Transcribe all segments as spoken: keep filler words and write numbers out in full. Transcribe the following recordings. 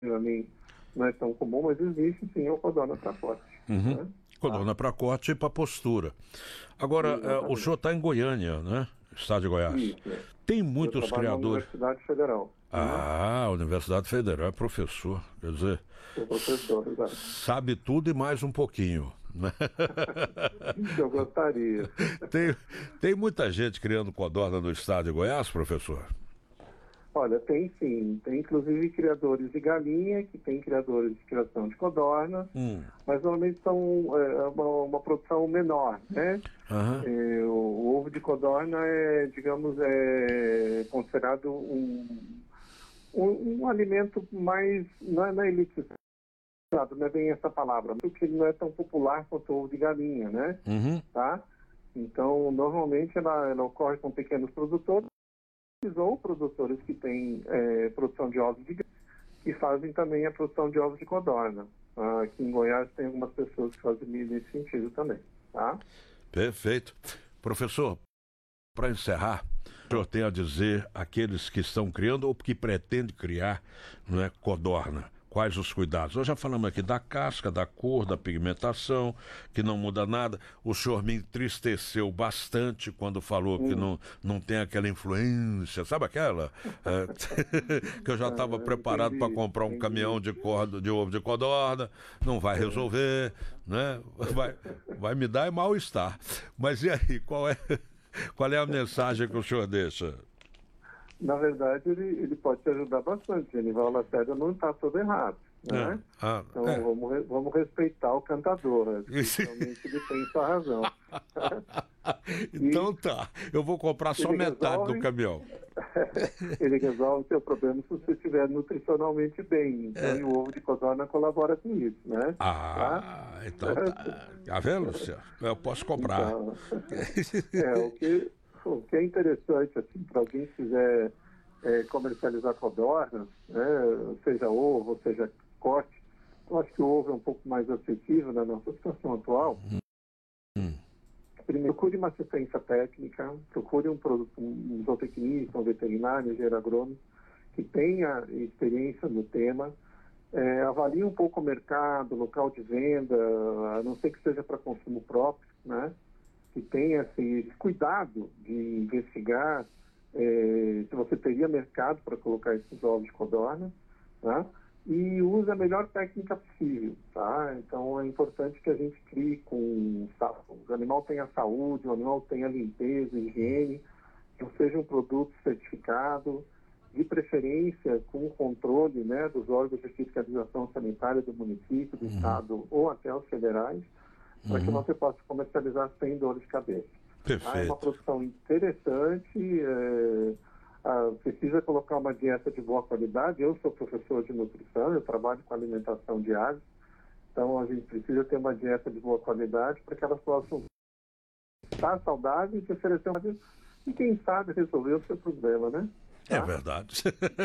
para mim não é tão comum, mas existe sim a codorna para corte. Uhum. Né? Codorna para corte e para postura. Agora, uh, o senhor está em Goiânia, né? Estado de Goiás. Isso, é. Tem muitos Eu trabalho criadores. na Universidade Federal. Ah, a Universidade Federal é professor, quer dizer, Sou professor, exato. sabe tudo e mais um pouquinho, né? Eu gostaria. Tem, tem muita gente criando codorna no estado de Goiás, professor? Olha, tem sim. Tem inclusive criadores de galinha, que tem criadores de criação de codorna, Hum. mas normalmente são é, uma, uma produção menor, né? Uhum. É, o, o ovo de codorna é, digamos, é considerado um, um, um alimento mais, não é, não é elitizado, não é bem essa palavra, porque ele não é tão popular quanto o ovo de galinha, né? Uhum. Tá? Então, normalmente ela, ela ocorre com pequenos produtores, ou produtores que têm é, produção de ovos de galinha, que fazem também a produção de ovos de codorna. Ah, aqui em Goiás tem algumas pessoas que fazem nesse sentido também, tá? Perfeito. Professor, para encerrar, o senhor tem a dizer aqueles que estão criando ou que pretendem criar, não é, codorna, quais os cuidados? Nós já falamos aqui da casca, da cor, da pigmentação, que não muda nada. O senhor me entristeceu bastante quando falou hum. que não, não tem aquela influência, sabe aquela? É, que eu já estava preparado para comprar um entendi. caminhão de, corda, de ovo de codorna, não vai resolver, né? Vai, vai me dar mal-estar. Mas e aí, qual é, qual é a mensagem que o senhor deixa? Na verdade, ele, ele pode te ajudar bastante. Genival Lacerda não está todo errado, né? É. Ah, então, é. vamos, vamos respeitar o cantador. Realmente ele tem sua razão. Então tá, eu vou comprar só metade resolve, do caminhão. Ele resolve o seu problema se você estiver nutricionalmente bem. Então, é. o ovo de codorna colabora com isso, né? Ah, tá? então tá. Tá vendo, Luciano? Eu posso comprar. Então, é, o que... O que é interessante, assim, para alguém que quiser é, comercializar codornas, né, seja ovo, seja corte, eu acho que o ovo é um pouco mais acessível na nossa situação atual. Hum. Primeiro, procure uma assistência técnica, procure um, produto, um zootecnista, um veterinário, um engenheiro agrônomo, que tenha experiência no tema, é, avalie um pouco o mercado, local de venda, a não ser que seja para consumo próprio, né? Que tenha assim, esse cuidado de investigar eh, se você teria mercado para colocar esses ovos de codorna, tá? E use a melhor técnica possível, tá? Então é importante que a gente crie com o animal tenha saúde, o animal tenha limpeza, higiene, que seja um produto certificado, de preferência com o controle, né, dos órgãos de fiscalização sanitária do município, do uhum. estado ou até os federais, para uhum. que você possa comercializar sem dor de cabeça. Perfeito. Ah, é uma produção interessante, é, ah, precisa colocar uma dieta de boa qualidade. Eu sou professor de nutrição, eu trabalho com alimentação diária, então a gente precisa ter uma dieta de boa qualidade para que elas possam estar saudáveis e oferecer uma... E quem sabe resolver o seu problema, né? É verdade.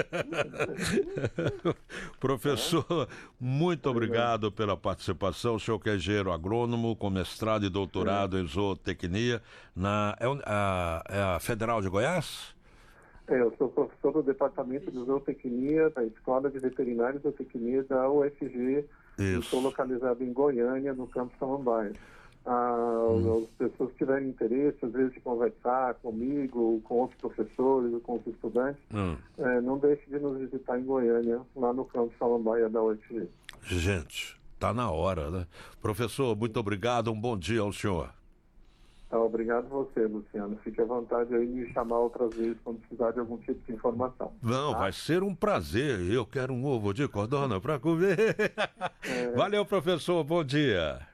Professor, muito obrigado pela participação. O senhor que é engenheiro agrônomo, com mestrado e doutorado em zootecnia, na, é a, é a Federal de Goiás? É, eu sou professor do Departamento de Zootecnia da Escola de Veterinária e Zootecnia da U F G. Isso. Estou localizado em Goiânia, no Campo Samambaia. Ah, hum. As pessoas que tiverem interesse, às vezes, de conversar comigo, com outros professores, com os estudantes, hum. é, não deixe de nos visitar em Goiânia, lá no Campo Samambaia da U F G. Gente, tá na hora, né? Professor, muito obrigado, um bom dia ao senhor. Tá, obrigado a você, Luciano. Fique à vontade aí de me chamar outras vezes quando precisar de algum tipo de informação. Não, tá? Vai ser um prazer. Eu quero um ovo de codorna para comer. É. Valeu, professor. Bom dia.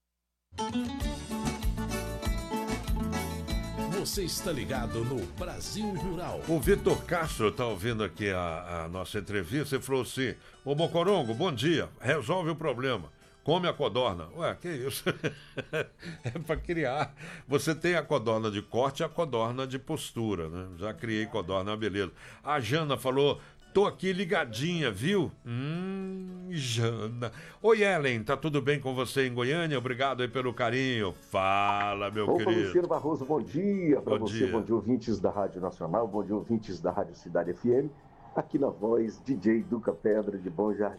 Você está ligado no Brasil Rural. O Vitor Castro está ouvindo aqui a, a nossa entrevista e falou assim: ô Mocorongo, bom dia, resolve o problema, come a codorna. Ué, que isso? É para criar. Você tem a codorna de corte e a codorna de postura, né? Já criei codorna, beleza. A Jana falou: tô aqui ligadinha, viu? Hum, Jana. Oi, Ellen, tá tudo bem com você em Goiânia? Obrigado aí pelo carinho. Fala, meu Opa, querido. Luciano Barroso, bom dia para você, dia. bom dia, ouvintes da Rádio Nacional, bom dia, ouvintes da Rádio Cidade F M. Aqui na voz, D J Duca Pedra de Bom Jardim.